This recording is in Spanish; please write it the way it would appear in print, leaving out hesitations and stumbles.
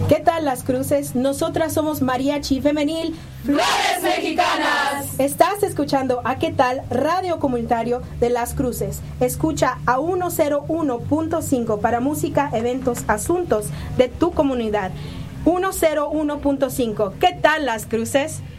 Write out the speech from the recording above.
¿Qué tal Las Cruces? Nosotras somos Mariachi Femenil Flores Mexicanas. Estás escuchando a ¿Qué tal? Radio Comunitario de Las Cruces. Escucha a 101.5 para música, eventos, asuntos de tu comunidad. 101.5. ¿Qué tal Las Cruces?